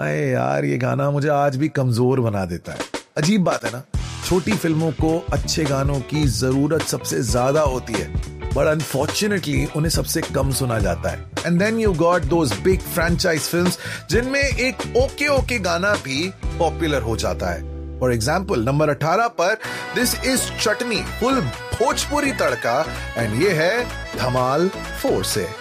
अरे यार, ये गाना मुझे आज भी कमजोर बना देता है। अजीब बात है ना, छोटी फिल्मों को अच्छे गानों की जरूरत सबसे ज्यादा होती है, बट अनफॉर्चुनेटली उन्हें सबसे कम सुना जाता है। And then you got those big franchise films जिनमें एक ओके ओके गाना भी पॉपुलर हो जाता है। फॉर एग्जाम्पल, नंबर 18 पर this is chutney, full Bhojpuri tadka, and ये है धमाल 4 से।